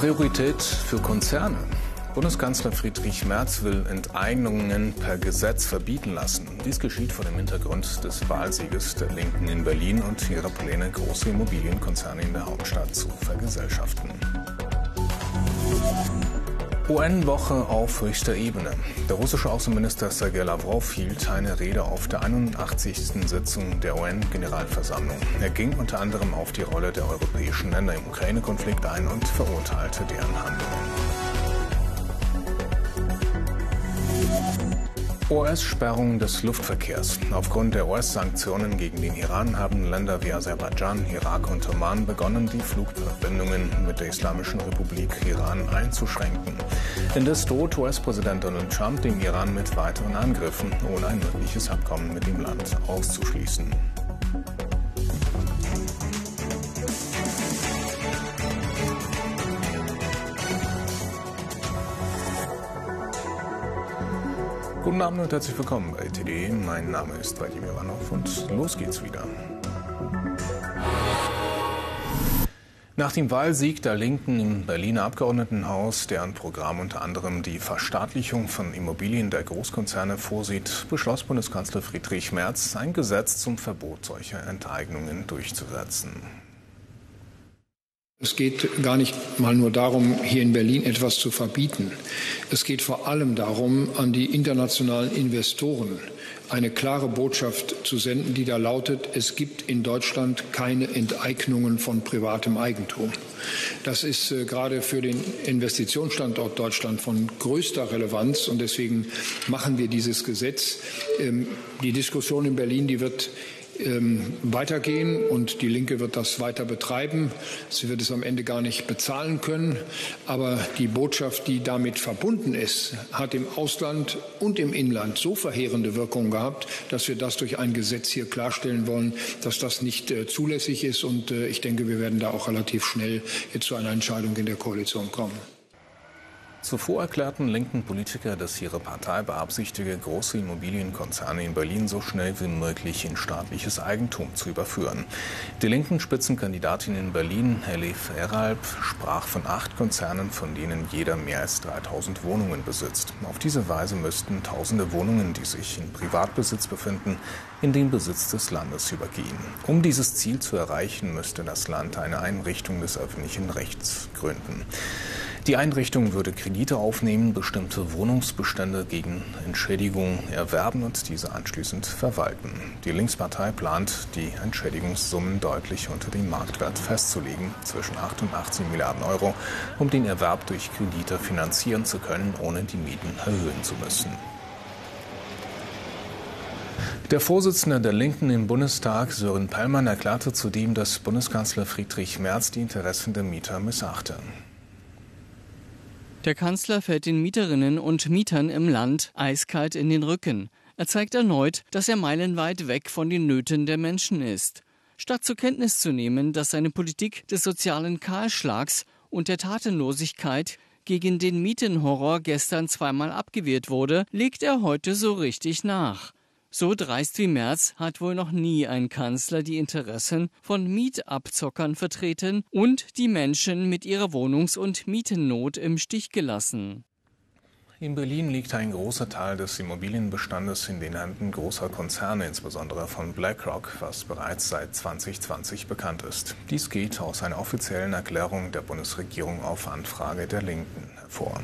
Priorität für Konzerne. Bundeskanzler Friedrich Merz will Enteignungen per Gesetz verbieten lassen. Dies geschieht vor dem Hintergrund des Wahlsieges der Linken in Berlin und ihrer Pläne, große Immobilienkonzerne in der Hauptstadt zu vergesellschaften. UN-Woche auf höchster Ebene. Der russische Außenminister Sergei Lavrov hielt eine Rede auf der 81. Sitzung der UN-Generalversammlung. Er ging unter anderem auf die Rolle der europäischen Länder im Ukraine-Konflikt ein und verurteilte deren Handlungen. US-Sperrung des Luftverkehrs. Aufgrund der US-Sanktionen gegen den Iran haben Länder wie Aserbaidschan, Irak und Oman begonnen, die Flugverbindungen mit der Islamischen Republik Iran einzuschränken. Indes droht US-Präsident Donald Trump dem Iran mit weiteren Angriffen, ohne ein mögliches Abkommen mit dem Land auszuschließen. Guten Abend und herzlich willkommen bei TD. Mein Name ist Vadim Ivanov und los geht's wieder. Nach dem Wahlsieg der Linken im Berliner Abgeordnetenhaus, deren Programm unter anderem die Verstaatlichung von Immobilien der Großkonzerne vorsieht, beschloss Bundeskanzler Friedrich Merz, ein Gesetz zum Verbot solcher Enteignungen durchzusetzen. Es geht gar nicht mal nur darum, hier in Berlin etwas zu verbieten. Es geht vor allem darum, an die internationalen Investoren eine klare Botschaft zu senden, die da lautet, es gibt in Deutschland keine Enteignungen von privatem Eigentum. Das ist gerade für den Investitionsstandort Deutschland von größter Relevanz und deswegen machen wir dieses Gesetz. Die Diskussion in Berlin, die wird weitergehen und die Linke wird das weiter betreiben. Sie wird es am Ende gar nicht bezahlen können. Aber die Botschaft, die damit verbunden ist, hat im Ausland und im Inland so verheerende Wirkungen gehabt, dass wir das durch ein Gesetz hier klarstellen wollen, dass das nicht zulässig ist. Und ich denke, wir werden da auch relativ schnell jetzt zu einer Entscheidung in der Koalition kommen. Zuvor erklärten linken Politiker, dass ihre Partei beabsichtige, große Immobilienkonzerne in Berlin so schnell wie möglich in staatliches Eigentum zu überführen. Die linken Spitzenkandidatin in Berlin, Elif Eralp, sprach von 8 Konzernen, von denen jeder mehr als 3000 Wohnungen besitzt. Auf diese Weise müssten tausende Wohnungen, die sich in Privatbesitz befinden, in den Besitz des Landes übergehen. Um dieses Ziel zu erreichen, müsste das Land eine Einrichtung des öffentlichen Rechts gründen. Die Einrichtung würde Kredite aufnehmen, bestimmte Wohnungsbestände gegen Entschädigung erwerben und diese anschließend verwalten. Die Linkspartei plant, die Entschädigungssummen deutlich unter dem Marktwert festzulegen, zwischen 8 und 18 Milliarden Euro, um den Erwerb durch Kredite finanzieren zu können, ohne die Mieten erhöhen zu müssen. Der Vorsitzende der Linken im Bundestag, Sören Pellmann, erklärte zudem, dass Bundeskanzler Friedrich Merz die Interessen der Mieter missachte. Der Kanzler fällt den Mieterinnen und Mietern im Land eiskalt in den Rücken. Er zeigt erneut, dass er meilenweit weg von den Nöten der Menschen ist. Statt zur Kenntnis zu nehmen, dass seine Politik des sozialen Kahlschlags und der Tatenlosigkeit gegen den Mietenhorror gestern zweimal abgewehrt wurde, legt er heute so richtig nach. So dreist wie Merz hat wohl noch nie ein Kanzler die Interessen von Mietabzockern vertreten und die Menschen mit ihrer Wohnungs- und Mietennot im Stich gelassen. In Berlin liegt ein großer Teil des Immobilienbestandes in den Händen großer Konzerne, insbesondere von BlackRock, was bereits seit 2020 bekannt ist. Dies geht aus einer offiziellen Erklärung der Bundesregierung auf Anfrage der Linken hervor.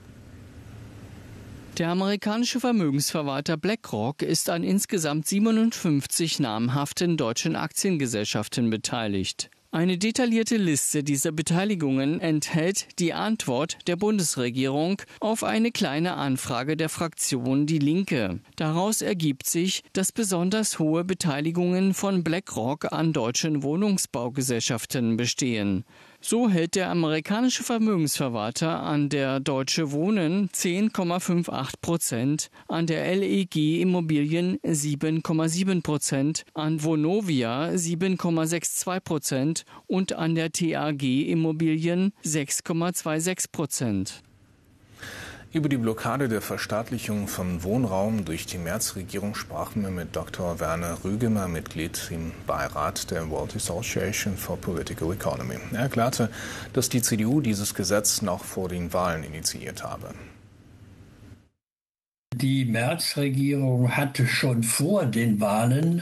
Der amerikanische Vermögensverwalter BlackRock ist an insgesamt 57 namhaften deutschen Aktiengesellschaften beteiligt. Eine detaillierte Liste dieser Beteiligungen enthält die Antwort der Bundesregierung auf eine kleine Anfrage der Fraktion Die Linke. Daraus ergibt sich, dass besonders hohe Beteiligungen von BlackRock an deutschen Wohnungsbaugesellschaften bestehen. So hält der amerikanische Vermögensverwalter an der Deutsche Wohnen 10,58%, an der LEG Immobilien 7,7%, an Vonovia 7,62% und an der TAG Immobilien 6,26%. Über die Blockade der Verstaatlichung von Wohnraum durch die Merz-Regierung sprachen wir mit Dr. Werner Rügemer, Mitglied im Beirat der World Association for Political Economy. Er erklärte, dass die CDU dieses Gesetz noch vor den Wahlen initiiert habe. Die Merz-Regierung hatte schon vor den Wahlen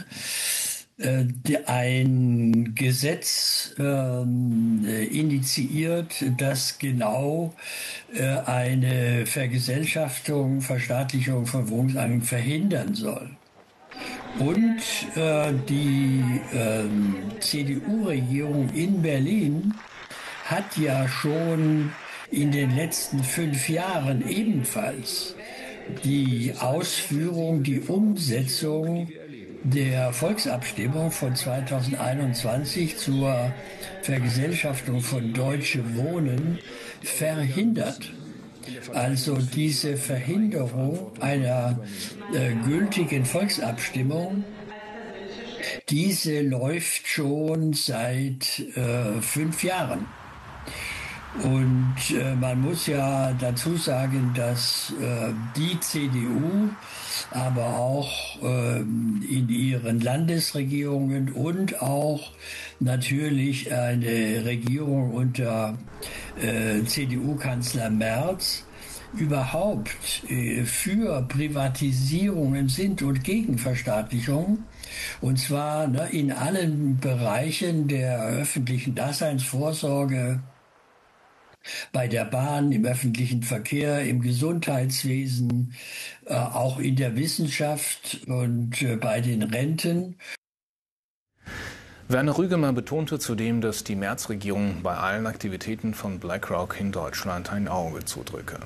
ein Gesetz initiiert, das genau eine Verstaatlichung von Wohnungseigentum verhindern soll. Und die CDU-Regierung in Berlin hat ja schon in den letzten 5 Jahren ebenfalls die Ausführung, die Umsetzung der Volksabstimmung von 2021 zur Vergesellschaftung von Deutsche Wohnen verhindert. Also diese Verhinderung einer gültigen Volksabstimmung, diese läuft schon seit 5 Jahren. Und man muss ja dazu sagen, dass die CDU, aber auch in ihren Landesregierungen und auch natürlich eine Regierung unter CDU-Kanzler Merz überhaupt für Privatisierungen sind und gegen Verstaatlichung. Und zwar in allen Bereichen der öffentlichen Daseinsvorsorge, bei der Bahn, im öffentlichen Verkehr, im Gesundheitswesen, auch in der Wissenschaft und bei den Renten. Werner Rügemer betonte zudem, dass die Merz-Regierung bei allen Aktivitäten von BlackRock in Deutschland ein Auge zudrücke.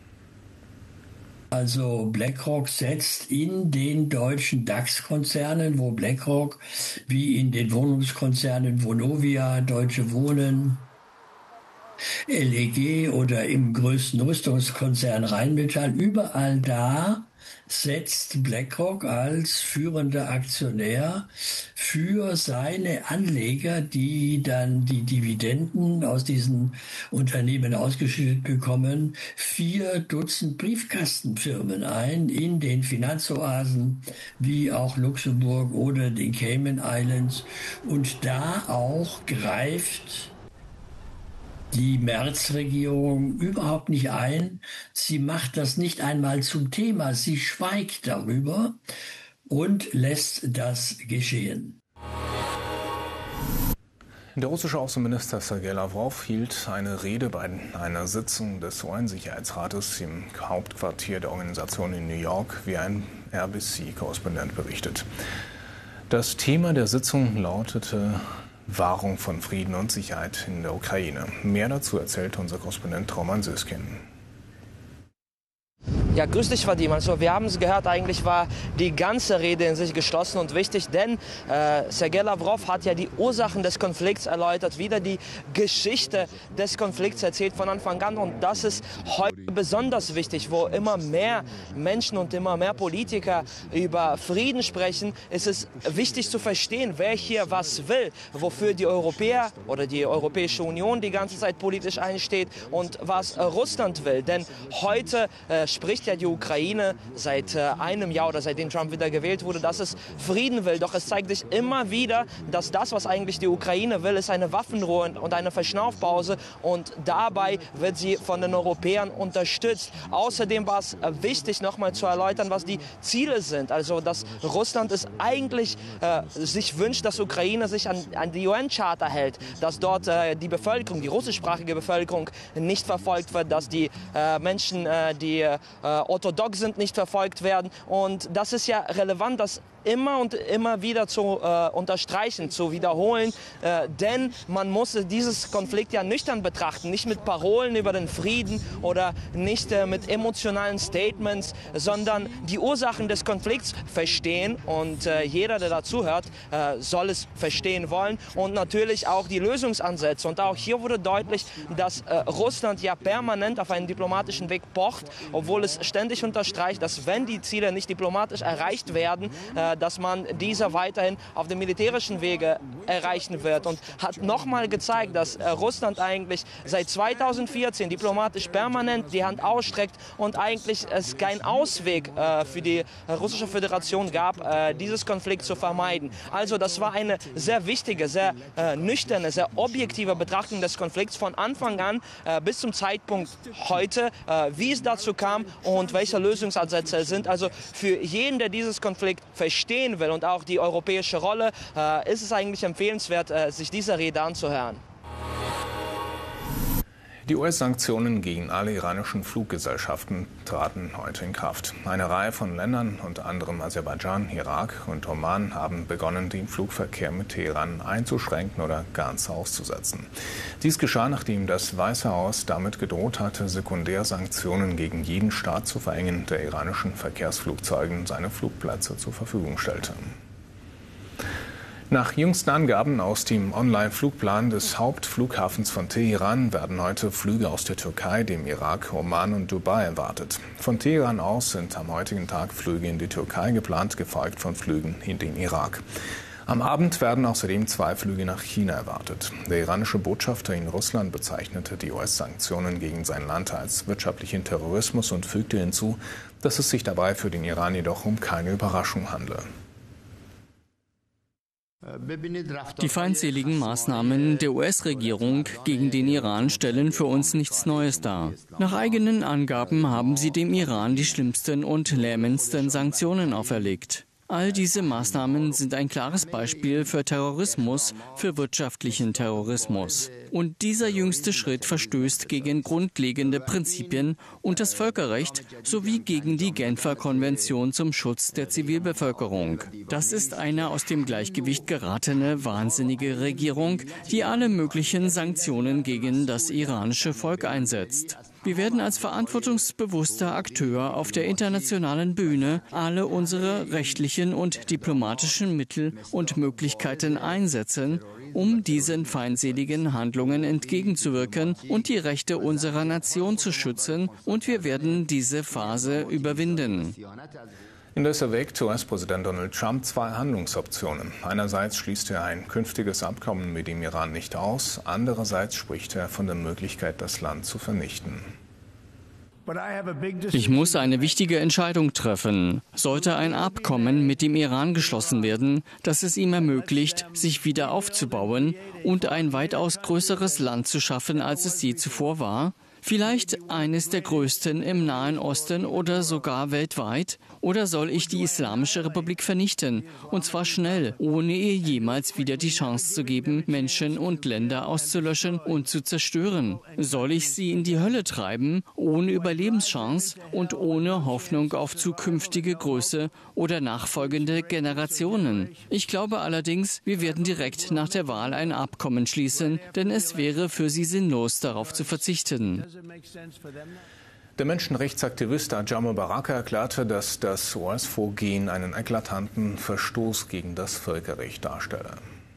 Also BlackRock setzt in den deutschen DAX-Konzernen, wo BlackRock wie in den Wohnungskonzernen Vonovia, Deutsche Wohnen, LEG oder im größten Rüstungskonzern Rheinmetall, überall da setzt BlackRock als führender Aktionär für seine Anleger, die dann die Dividenden aus diesen Unternehmen ausgeschüttet bekommen, 4 Dutzend Briefkastenfirmen ein in den Finanzoasen wie auch Luxemburg oder den Cayman Islands. Und da auch greift die Merz-Regierung überhaupt nicht ein. Sie macht das nicht einmal zum Thema. Sie schweigt darüber und lässt das geschehen. Der russische Außenminister Sergei Lavrov hielt eine Rede bei einer Sitzung des UN-Sicherheitsrates im Hauptquartier der Organisation in New York, wie ein RBC-Korrespondent berichtet. Das Thema der Sitzung lautete Wahrung von Frieden und Sicherheit in der Ukraine. Mehr dazu erzählt unser Korrespondent Roman Süskin. Ja, grüß dich, Vadim. Also wir haben es gehört, eigentlich war die ganze Rede in sich geschlossen und wichtig, denn Sergei Lavrov hat ja die Ursachen des Konflikts erläutert, wieder die Geschichte des Konflikts erzählt von Anfang an, und das ist heute besonders wichtig, wo immer mehr Menschen und immer mehr Politiker über Frieden sprechen, ist es wichtig zu verstehen, wer hier was will, wofür die Europäer oder die Europäische Union die ganze Zeit politisch einsteht und was Russland will, denn heute spricht ja die Ukraine seit einem Jahr oder seitdem Trump wieder gewählt wurde, dass es Frieden will. Doch es zeigt sich immer wieder, dass das, was eigentlich die Ukraine will, ist eine Waffenruhe und eine Verschnaufpause. Und dabei wird sie von den Europäern unterstützt. Außerdem war es wichtig, nochmal zu erläutern, was die Ziele sind. Also, dass Russland es eigentlich sich wünscht, dass Ukraine sich an die UN-Charta hält, dass dort die Bevölkerung, die russischsprachige Bevölkerung nicht verfolgt wird, dass die Menschen, die orthodox sind, nicht verfolgt werden. Und das ist ja relevant, das immer und immer wieder zu unterstreichen, zu wiederholen, denn man muss dieses Konflikt ja nüchtern betrachten, nicht mit Parolen über den Frieden oder nicht mit emotionalen Statements, sondern die Ursachen des Konflikts verstehen, und jeder, der dazuhört, soll es verstehen wollen, und natürlich auch die Lösungsansätze. Und auch hier wurde deutlich, dass Russland ja permanent auf einen diplomatischen Weg pocht, obwohl es ständig unterstreicht, dass wenn die Ziele nicht diplomatisch erreicht werden, dass man diese weiterhin auf dem militärischen Wege erreichen wird und hat nochmal gezeigt, dass Russland eigentlich seit 2014 diplomatisch permanent die Hand ausstreckt und eigentlich es keinen Ausweg für die russische Föderation gab, dieses Konflikt zu vermeiden. Also das war eine sehr wichtige, sehr nüchterne, sehr objektive Betrachtung des Konflikts von Anfang an bis zum Zeitpunkt heute, wie es dazu kam und welche Lösungsansätze es sind. Also für jeden, der dieses Konflikt verstehen will und auch die europäische Rolle, ist es eigentlich empfehlenswert, sich diese Rede anzuhören. Die US-Sanktionen gegen alle iranischen Fluggesellschaften traten heute in Kraft. Eine Reihe von Ländern, unter anderem Aserbaidschan, Irak und Oman, haben begonnen, den Flugverkehr mit Teheran einzuschränken oder ganz auszusetzen. Dies geschah, nachdem das Weiße Haus damit gedroht hatte, Sekundärsanktionen gegen jeden Staat zu verhängen, der iranischen Verkehrsflugzeugen seine Flugplätze zur Verfügung stellte. Nach jüngsten Angaben aus dem Online-Flugplan des Hauptflughafens von Teheran werden heute Flüge aus der Türkei, dem Irak, Oman und Dubai erwartet. Von Teheran aus sind am heutigen Tag Flüge in die Türkei geplant, gefolgt von Flügen in den Irak. Am Abend werden außerdem 2 Flüge nach China erwartet. Der iranische Botschafter in Russland bezeichnete die US-Sanktionen gegen sein Land als wirtschaftlichen Terrorismus und fügte hinzu, dass es sich dabei für den Iran jedoch um keine Überraschung handle. Die feindseligen Maßnahmen der US-Regierung gegen den Iran stellen für uns nichts Neues dar. Nach eigenen Angaben haben sie dem Iran die schlimmsten und lähmendsten Sanktionen auferlegt. All diese Maßnahmen sind ein klares Beispiel für Terrorismus, für wirtschaftlichen Terrorismus. Und dieser jüngste Schritt verstößt gegen grundlegende Prinzipien und das Völkerrecht sowie gegen die Genfer Konvention zum Schutz der Zivilbevölkerung. Das ist eine aus dem Gleichgewicht geratene, wahnsinnige Regierung, die alle möglichen Sanktionen gegen das iranische Volk einsetzt. Wir werden als verantwortungsbewusster Akteur auf der internationalen Bühne alle unsere rechtlichen und diplomatischen Mittel und Möglichkeiten einsetzen, um diesen feindseligen Handlungen entgegenzuwirken und die Rechte unserer Nation zu schützen, und wir werden diese Phase überwinden. Indes erwägt US-Präsident Donald Trump 2 Handlungsoptionen. Einerseits schließt er ein künftiges Abkommen mit dem Iran nicht aus, andererseits spricht er von der Möglichkeit, das Land zu vernichten. Ich muss eine wichtige Entscheidung treffen. Sollte ein Abkommen mit dem Iran geschlossen werden, das es ihm ermöglicht, sich wieder aufzubauen und ein weitaus größeres Land zu schaffen, als es je zuvor war? Vielleicht eines der größten im Nahen Osten oder sogar weltweit? Oder soll ich die Islamische Republik vernichten? Und zwar schnell, ohne ihr jemals wieder die Chance zu geben, Menschen und Länder auszulöschen und zu zerstören? Soll ich sie in die Hölle treiben, ohne Überlebenschance und ohne Hoffnung auf zukünftige Größe oder nachfolgende Generationen? Ich glaube allerdings, wir werden direkt nach der Wahl ein Abkommen schließen, denn es wäre für sie sinnlos, darauf zu verzichten. Der Menschenrechtsaktivist Ajamo Baraka erklärte, dass das US-Vorgehen einen eklatanten Verstoß gegen das Völkerrecht darstelle.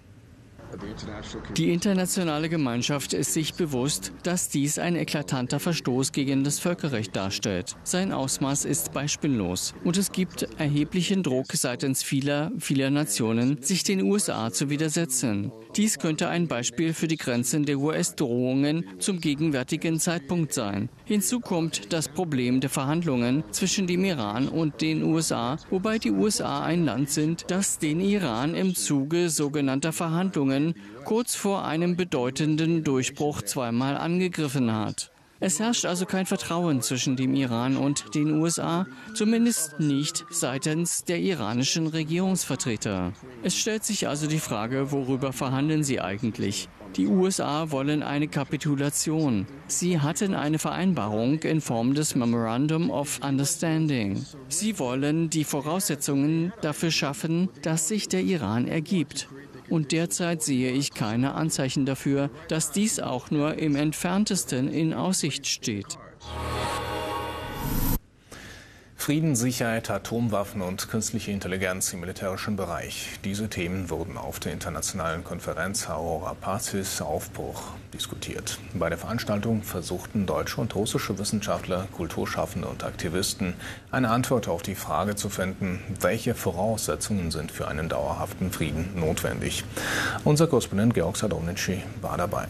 Die internationale Gemeinschaft ist sich bewusst, dass dies ein eklatanter Verstoß gegen das Völkerrecht darstellt. Sein Ausmaß ist beispiellos und es gibt erheblichen Druck seitens vieler Nationen, sich den USA zu widersetzen. Dies könnte ein Beispiel für die Grenzen der US-Drohungen zum gegenwärtigen Zeitpunkt sein. Hinzu kommt das Problem der Verhandlungen zwischen dem Iran und den USA, wobei die USA ein Land sind, das den Iran im Zuge sogenannter Verhandlungen kurz vor einem bedeutenden Durchbruch zweimal angegriffen hat. Es herrscht also kein Vertrauen zwischen dem Iran und den USA, zumindest nicht seitens der iranischen Regierungsvertreter. Es stellt sich also die Frage, worüber verhandeln sie eigentlich? Die USA wollen eine Kapitulation. Sie hatten eine Vereinbarung in Form des Memorandum of Understanding. Sie wollen die Voraussetzungen dafür schaffen, dass sich der Iran ergibt. Und derzeit sehe ich keine Anzeichen dafür, dass dies auch nur im Entferntesten in Aussicht steht. Frieden, Sicherheit, Atomwaffen und künstliche Intelligenz im militärischen Bereich. Diese Themen wurden auf der internationalen Konferenz Aurora Pazis Aufbruch diskutiert. Bei der Veranstaltung versuchten deutsche und russische Wissenschaftler, Kulturschaffende und Aktivisten eine Antwort auf die Frage zu finden, welche Voraussetzungen sind für einen dauerhaften Frieden notwendig. Unser Korrespondent Georg Sadownici war dabei.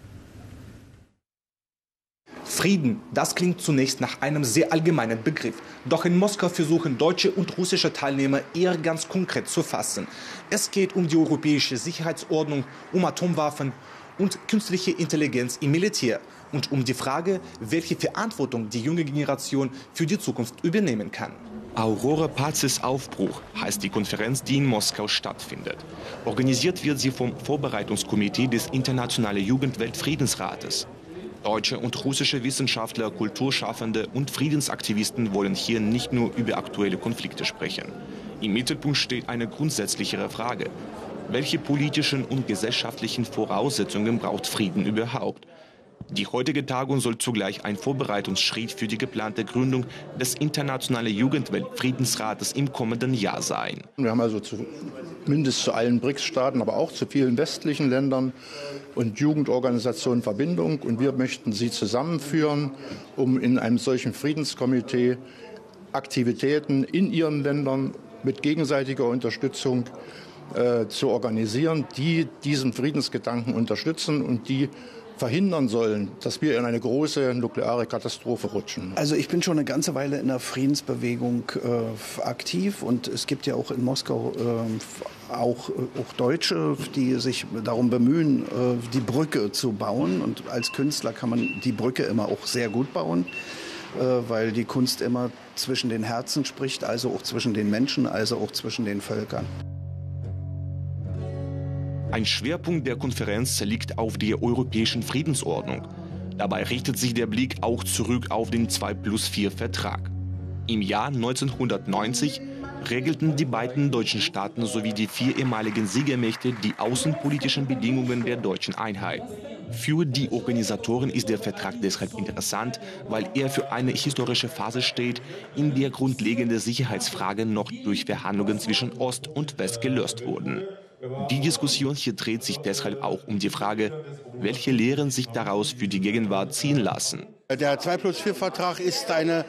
Frieden, das klingt zunächst nach einem sehr allgemeinen Begriff. Doch in Moskau versuchen deutsche und russische Teilnehmer eher ganz konkret zu fassen. Es geht um die europäische Sicherheitsordnung, um Atomwaffen und künstliche Intelligenz im Militär und um die Frage, welche Verantwortung die junge Generation für die Zukunft übernehmen kann. Aurora Pazis Aufbruch heißt die Konferenz, die in Moskau stattfindet. Organisiert wird sie vom Vorbereitungskomitee des Internationalen Jugendweltfriedensrates. Deutsche und russische Wissenschaftler, Kulturschaffende und Friedensaktivisten wollen hier nicht nur über aktuelle Konflikte sprechen. Im Mittelpunkt steht eine grundsätzlichere Frage. Welche politischen und gesellschaftlichen Voraussetzungen braucht Frieden überhaupt? Die heutige Tagung soll zugleich ein Vorbereitungsschritt für die geplante Gründung des Internationalen Jugendweltfriedensrates im kommenden Jahr sein. Wir haben also zumindest zu allen BRICS-Staaten, aber auch zu vielen westlichen Ländern und Jugendorganisationen Verbindung. Und wir möchten sie zusammenführen, um in einem solchen Friedenskomitee Aktivitäten in ihren Ländern mit gegenseitiger Unterstützung zu organisieren, die diesen Friedensgedanken unterstützen und die verhindern sollen, dass wir in eine große nukleare Katastrophe rutschen. Also ich bin schon eine ganze Weile in der Friedensbewegung aktiv und es gibt ja auch in Moskau auch Deutsche, die sich darum bemühen, die Brücke zu bauen. Und als Künstler kann man die Brücke immer auch sehr gut bauen, weil die Kunst immer zwischen den Herzen spricht, also auch zwischen den Menschen, also auch zwischen den Völkern. Ein Schwerpunkt der Konferenz liegt auf der europäischen Friedensordnung. Dabei richtet sich der Blick auch zurück auf den 2+4-Vertrag. Im Jahr 1990 regelten die beiden deutschen Staaten sowie die 4 ehemaligen Siegermächte die außenpolitischen Bedingungen der deutschen Einheit. Für die Organisatoren ist der Vertrag deshalb interessant, weil er für eine historische Phase steht, in der grundlegende Sicherheitsfragen noch durch Verhandlungen zwischen Ost und West gelöst wurden. Die Diskussion hier dreht sich deshalb auch um die Frage, welche Lehren sich daraus für die Gegenwart ziehen lassen. Der 2+4-Vertrag ist eine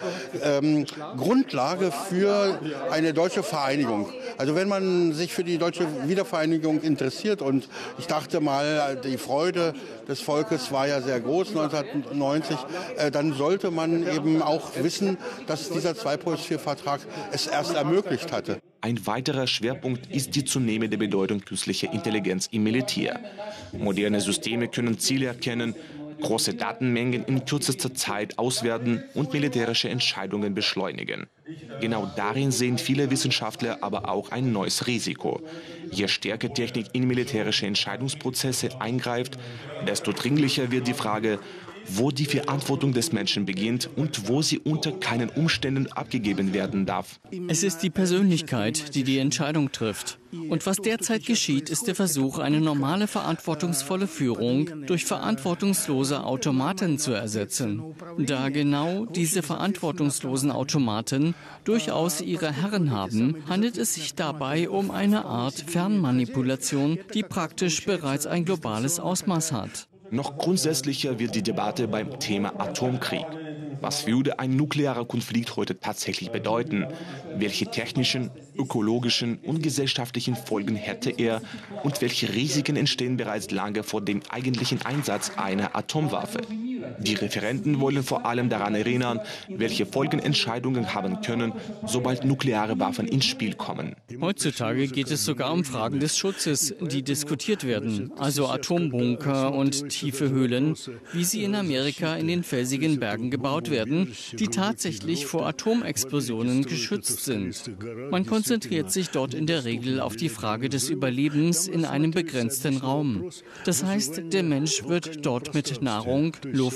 Grundlage für eine deutsche Vereinigung. Also wenn man sich für die deutsche Wiedervereinigung interessiert, und ich dachte mal, die Freude des Volkes war ja sehr groß 1990, dann sollte man eben auch wissen, dass dieser 2+4-Vertrag es erst ermöglicht hatte. Ein weiterer Schwerpunkt ist die zunehmende Bedeutung künstlicher Intelligenz im Militär. Moderne Systeme können Ziele erkennen, große Datenmengen in kürzester Zeit auswerten und militärische Entscheidungen beschleunigen. Genau darin sehen viele Wissenschaftler aber auch ein neues Risiko. Je stärker Technik in militärische Entscheidungsprozesse eingreift, desto dringlicher wird die Frage, wo die Verantwortung des Menschen beginnt und wo sie unter keinen Umständen abgegeben werden darf. Es ist die Persönlichkeit, die die Entscheidung trifft. Und was derzeit geschieht, ist der Versuch, eine normale verantwortungsvolle Führung durch verantwortungslose Automaten zu ersetzen. Da genau diese verantwortungslosen Automaten durchaus ihre Herren haben, handelt es sich dabei um eine Art Fernmanipulation, die praktisch bereits ein globales Ausmaß hat. Noch grundsätzlicher wird die Debatte beim Thema Atomkrieg. Was würde ein nuklearer Konflikt heute tatsächlich bedeuten? Welche technischen, ökologischen und gesellschaftlichen Folgen hätte er? Und welche Risiken entstehen bereits lange vor dem eigentlichen Einsatz einer Atomwaffe? Die Referenten wollen vor allem daran erinnern, welche Folgen Entscheidungen haben können, sobald nukleare Waffen ins Spiel kommen. Heutzutage geht es sogar um Fragen des Schutzes, die diskutiert werden, also Atombunker und tiefe Höhlen, wie sie in Amerika in den felsigen Bergen gebaut werden, die tatsächlich vor Atomexplosionen geschützt sind. Man konzentriert sich dort in der Regel auf die Frage des Überlebens in einem begrenzten Raum. Das heißt, der Mensch wird dort mit Nahrung, Luft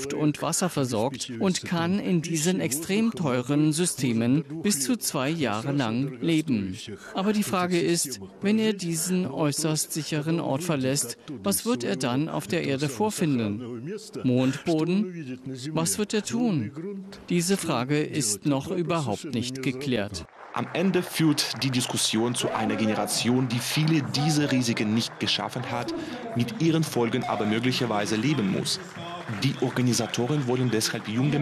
Luft und Wasser versorgt und kann in diesen extrem teuren Systemen bis zu 2 Jahre lang leben. Aber die Frage ist, wenn er diesen äußerst sicheren Ort verlässt, was wird er dann auf der Erde vorfinden? Mondboden? Was wird er tun? Diese Frage ist noch überhaupt nicht geklärt. Am Ende führt die Diskussion zu einer Generation, die viele dieser Risiken nicht geschaffen hat, mit ihren Folgen aber möglicherweise leben muss. Die Organisatoren wollen deshalb junge